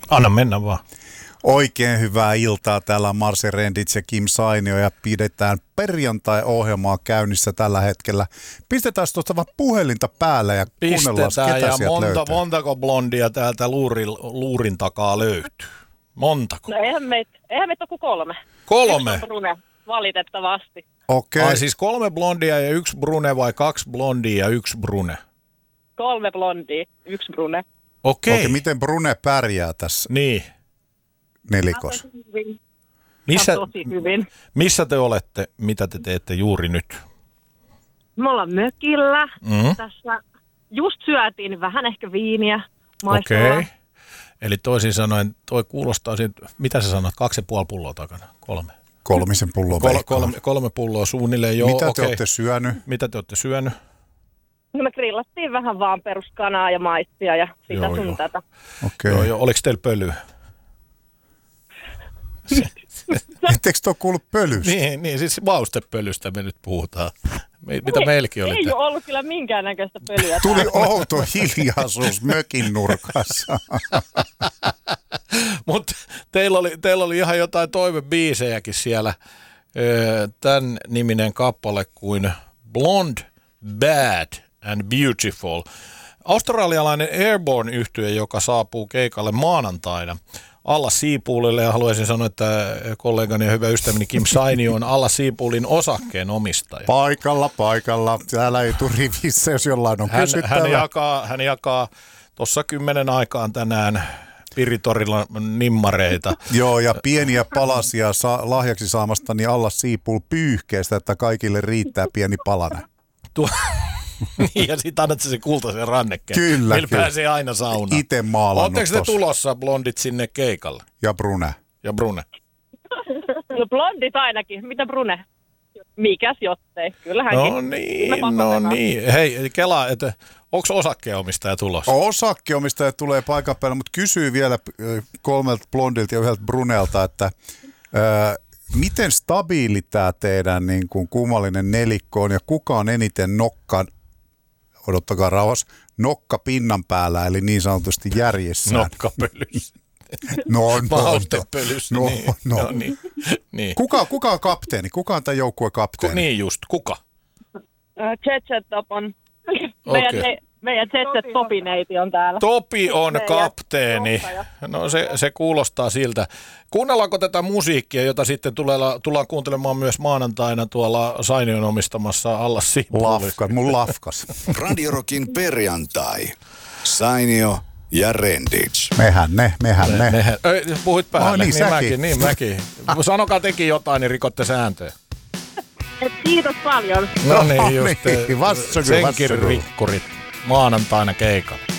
Anna mennä vaan. Oikein hyvää iltaa. Täällä on Marci Rendits ja Kim Sainio ja pidetään perjantai-ohjelmaa käynnissä tällä hetkellä. Pistetään tuosta vaan puhelinta päälle ja kuunnellaan, ketä ja sieltä löytyy. montako blondia täältä luurin takaa löytyy? Montako? No eihän meitä ole kuin 3. 3? Yksi on brune, valitettavasti. Okei. Ai siis 3 blondia ja 1 brune vai 2 blondia ja 1 brune? 3 blondia, 1 brune. Okei. Miten Brune pärjää tässä Niin. nelikossa? Hyvin. Missä, Tosi hyvin. missä te olette, mitä te teette juuri nyt? Me ollaan mökillä. Tässä just syötiin vähän ehkä viiniä. Okei. Eli toisin sanoen, toi kuulostaa siitä, mitä sä sanot, 2,5 pulloa takana? 3. 3 pulloa veikkaan. 3 pulloa suunnilleen, joo. Mitä te olette syönyt? Mitä te olette syönyt? No me grillattiin vähän vaan peruskanaa ja maissia ja sitä Joo, sun joo. tätä. Okei. Joo, oliko teillä pölyä? Etteikö te ole kuullut pölystä? Niin, siis maustepölystä me nyt puhutaan. Mitä meilläkin oli? Ei ole ollut kyllä minkäännäköistä pölyä. Tuli outo hiljaisuus mökin nurkassa. Mutta teillä oli ihan jotain toivebiisejäkin siellä. Tämän niminen kappale kuin Blonde, Bad and Beautiful. Australialainen Airborne-yhtye, joka saapuu keikalle maanantaina Alla Seapoolille, ja haluaisin sanoa, että kollegani ja hyvä ystäväni Kim Sainio on Alla Seapoolin osakkeen omistaja. Paikalla. Täällä ei tule rivissä, jos jollain on kysyttävä. Hän jakaa tuossa 10 aikaan tänään Piritorilla nimmareita. Joo, ja pieniä palasia lahjaksi saamastani Alla Seapool pyyhkeestä, että kaikille riittää pieni palanen. Niin, ja sitten annat se kultaisen rannekkeen. Kyllä. Meillä pääsee aina saunaan. Ite maalannut. Oletteko te tossa. tulossa blondit sinne keikalle? Ja Brune. Ja Brune? No blondit ainakin. Mitä brune? Mikäs jottei? Kyllä hänkin. No niin. Hei, eli Kela, että onko osakkeenomistaja tulossa? Osakkeenomistaja tulee paikan päälle, mutta kysyy vielä 3 blondilta ja 1 Brunelta, että miten stabiili tämä teidän niin kuin kummallinen nelikko on ja kuka on eniten odottakaa rauhassa, nokka pinnan päällä, eli niin sanotusti järjessään. Nokkapölys. Maustepölys. Niin. Kuka on kapteeni? Kuka on tämän joukkueen kapteeni? Niin just, kuka? Chet on. Okei. Meidän Chet Topineiti on täällä. Topi on kapteeni. No se kuulostaa siltä. Kuunnellaanko tätä musiikkia, jota sitten tullaan kuuntelemaan myös maanantaina tuolla Sainion omistamassa Alla Seapoolissa? Mun lafkas. Radio Rockin perjantai. Sainio ja Rendits. Mehän ne. Puhuit päälle. Niin säkin. Mäkin. Sanokaa tekin jotain, niin rikotte sääntöjä. Kiitos paljon. No niin, just Vassagul. senkin rikkurit maanantaina keikalla.